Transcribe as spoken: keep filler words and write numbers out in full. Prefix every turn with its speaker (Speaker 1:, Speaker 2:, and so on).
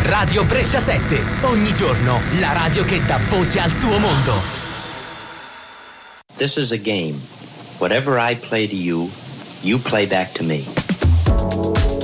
Speaker 1: Radio Brescia sette, ogni giorno la radio che dà voce al tuo mondo.
Speaker 2: This is a game. Whatever I play to you, you play back to me.